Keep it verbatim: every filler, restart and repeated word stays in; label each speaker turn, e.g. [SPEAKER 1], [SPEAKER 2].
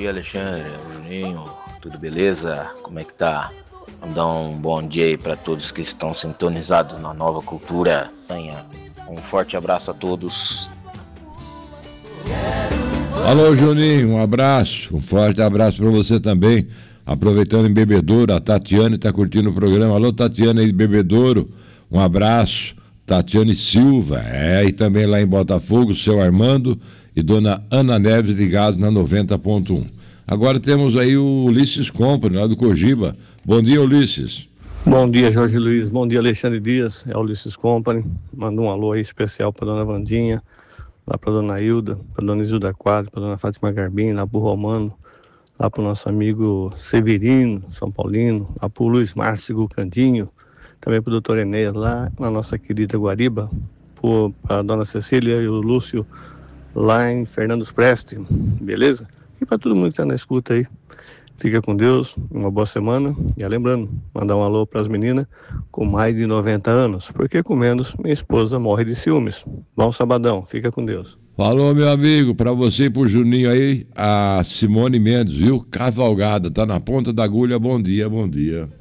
[SPEAKER 1] dia, Alexandre, o Juninho, tudo beleza? Como é que tá? Vamos dar um bom dia aí para todos que estão sintonizados na Nova Cultura. Um forte abraço a todos.
[SPEAKER 2] Alô, Juninho, um abraço, um forte abraço para você também. Aproveitando em Bebedouro, a Tatiane está curtindo o programa. Alô, Tatiane aí de Bebedouro, um abraço. Tatiane Silva, é, e também lá em Botafogo, seu Armando e dona Ana Neves ligados na noventa ponto um. Agora temos aí o Ulisses Company, lá do Cogiba. Bom dia, Ulisses.
[SPEAKER 3] Bom dia, Jorge Luiz. Bom dia, Alexandre Dias. É o Ulisses Company. Manda um alô aí especial para dona Vandinha, lá para dona Hilda, para dona Isilda Quadro, para dona Fátima Garbim, lá para o Romano, lá para o nosso amigo Severino, São Paulino, lá para o Luiz Márcio Candinho, também para o doutor Enéas, lá na nossa querida Guariba, para a dona Cecília e o Lúcio, lá em Fernandes Preste, beleza? E para todo mundo que está na escuta aí, fica com Deus, uma boa semana. E lembrando, mandar um alô para as meninas com mais de noventa anos, porque com menos minha esposa morre de ciúmes. Bom sabadão, fica com Deus.
[SPEAKER 2] Falou, meu amigo, para você e pro Juninho aí, a Simone Mendes, viu? Cavalgada, tá na ponta da agulha, bom dia, bom dia.